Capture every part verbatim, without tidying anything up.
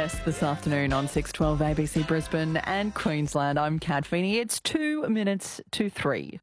test this afternoon on six twelve A B C Brisbane and Queensland. I'm Kat Feeney. It's two minutes to three.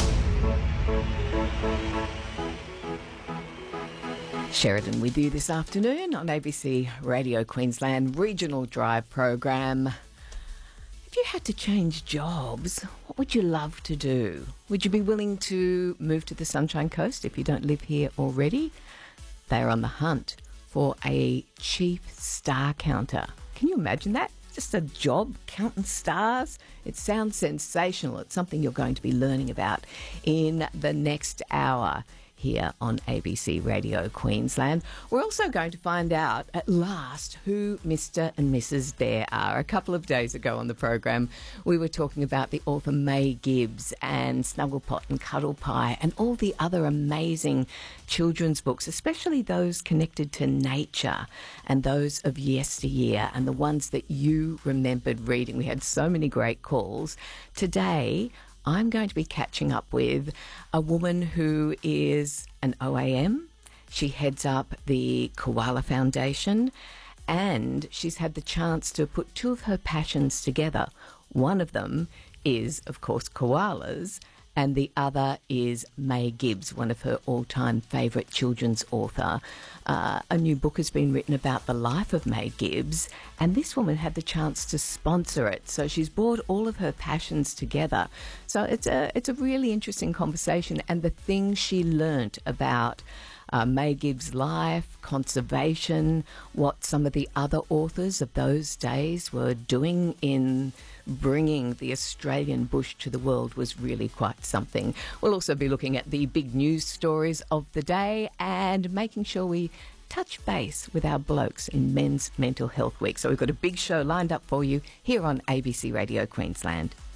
Sheridan with you this afternoon on A B C Radio Queensland Regional Drive program. If you had to change jobs, what would you love to do? Would you be willing to move to the Sunshine Coast if you don't live here already? They're on the hunt for a chief star counter. Can you imagine that? Just a job counting stars? It sounds sensational. It's something you're going to be learning about in the next hour here on A B C Radio Queensland. We're also going to find out at last who Mister and Missus Bear are. A couple of days ago on the program, we were talking about the author May Gibbs and Snugglepot and Cuddle Pie and all the other amazing children's books, especially those connected to nature and those of yesteryear and the ones that you remembered reading. We had so many great calls. Today, I'm going to be catching up with a woman who is an O A M. She heads up the Koala Foundation, and she's had the chance to put two of her passions together. One of them is, of course, koalas, and the other is May Gibbs, one of her all-time favourite children's author. Uh, a new book has been written about the life of May Gibbs, and this woman had the chance to sponsor it. So she's brought all of her passions together. So it's a it's a really interesting conversation, and the things she learnt about Uh, May Gibbs' life, conservation, what some of the other authors of those days were doing in bringing the Australian bush to the world was really quite something. We'll also be looking at the big news stories of the day and making sure we touch base with our blokes in Men's Mental Health Week. So we've got a big show lined up for you here on A B C Radio Queensland.